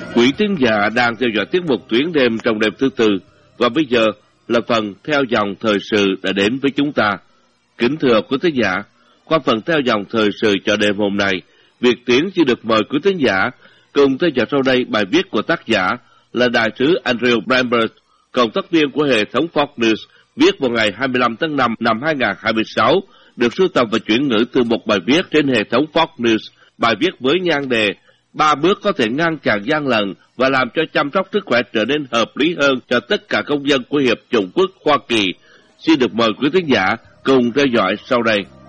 Quý thính giả đang theo dõi tiết mục Tuyến đêm trong đêm thứ tư, và bây giờ là phần theo dòng thời sự đã đến với chúng ta. Kính thưa quý thính giả, qua phần theo dòng thời sự cho đêm hôm nay, Việt Tiến xin được mời quý thính giả cùng theo dõi sau đây bài viết của tác giả là đại sứ Andrew Bramberg, cộng tác viên của hệ thống Fox News, viết vào ngày 25 tháng 5 năm 2026, được sưu tầm và chuyển ngữ từ một bài viết trên hệ thống Fox News. Bài viết với nhan đề 3 bước có thể ngăn chặn gian lận và làm cho chăm sóc sức khỏe trở nên hợp lý hơn cho tất cả công dân của Hiệp chủng quốc Hoa Kỳ. Xin được mời quý thính giả cùng theo dõi sau đây.